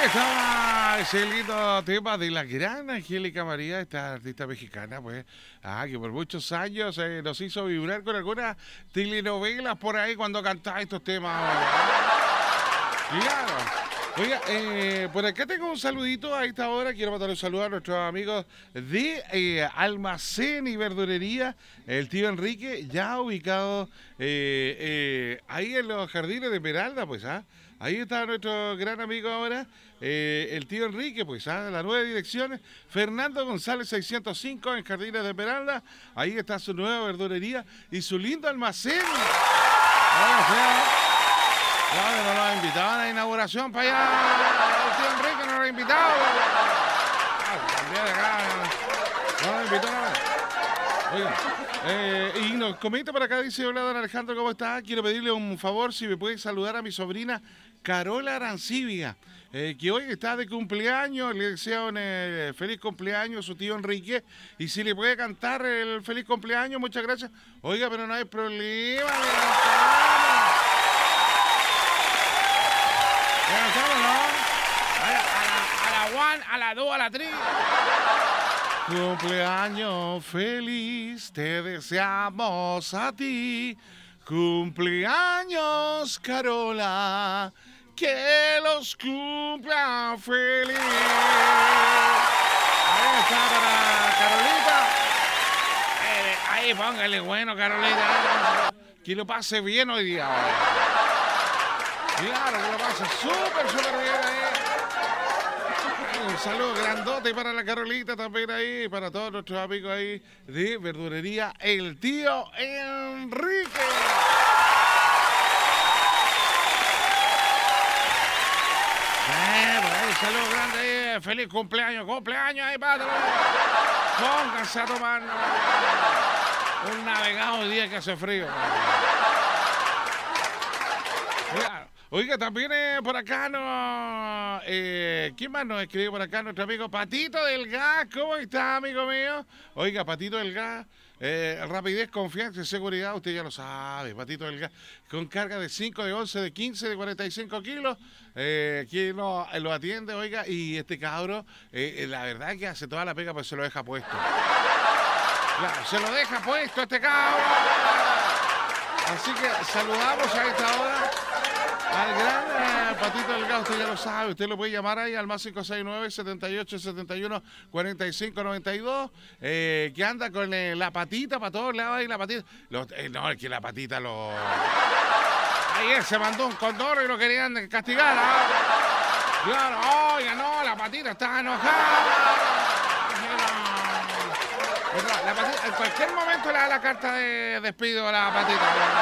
Estaba ese lindo tema de la gran Angélica María, esta artista mexicana, pues, que por muchos años nos hizo vibrar con algunas telenovelas por ahí cuando cantaba estos temas. Claro. Oiga, por acá tengo un saludito a esta hora. Quiero mandar un saludo a nuestros amigos de Almacén y Verdurería, el tío Enrique, ya ubicado ahí en los jardines de Esmeralda, pues, Ahí está nuestro gran amigo ahora, el tío Enrique, pues, la nueva dirección, Fernando González 605 en Jardines de Esmeralda. Ahí está su nueva verdurería y su lindo almacén. No lo ha invitado a la inauguración para allá. El tío Enrique no lo ha invitado. Cambiar acá. No lo ha invitado nada. Oiga, y nos comenta por acá, dice: hola, don Alejandro, ¿cómo está? Quiero pedirle un favor, si me puede saludar a mi sobrina Carola Arancibia, que hoy está de cumpleaños. Le deseo un feliz cumpleaños a su tío Enrique. Y si le puede cantar el feliz cumpleaños, muchas gracias. Oiga, pero no hay problema, ¿no? A la one, a la dos, a la tres. Cumpleaños feliz, te deseamos a ti. Cumpleaños, Carola, que los cumpla feliz. Ahí está para Carolita. Ahí póngale bueno, Carolita. Que lo pase bien hoy día. Claro, que lo pase súper bien ahí. Un saludo grandote para la Carolita también ahí, para todos nuestros amigos ahí de verdurería El Tío Enrique. Un saludo grande ahí, feliz cumpleaños ahí, padre. Pónganse a tomar un navegado hoy día que hace frío. Claro. Oiga, también por acá ¿quién más nos escribe por acá? Nuestro amigo Patito del Gas. ¿Cómo está, amigo mío? Oiga, Patito del Gas, rapidez, confianza y seguridad, usted ya lo sabe, Patito del Gas, con carga de 5, de 11, de 15, de 45 kilos. Aquí lo atiende, oiga, y este cabro, la verdad es que hace toda la pega, pues se lo deja puesto. Claro, se lo deja puesto este cabro. Así que saludamos a esta hora al gran Patito Delgado. Usted ya lo sabe, usted lo puede llamar ahí al más 569-7871-4592, que anda con la patita para todos lados ahí, la patita. No, es que la patita lo... Ayer se mandó un condoro y lo querían castigar, Claro, oiga, no, la patita está enojada. La patita, en cualquier momento le da la carta de despido a la patita.